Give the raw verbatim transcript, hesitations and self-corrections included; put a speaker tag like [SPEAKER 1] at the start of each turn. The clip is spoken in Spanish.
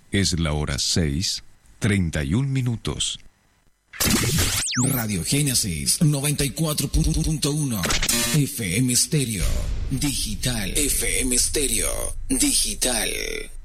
[SPEAKER 1] Es la hora seis, treinta y un minutos.
[SPEAKER 2] Radio Génesis noventa y cuatro punto uno F M Stereo Digital. F M Stereo Digital.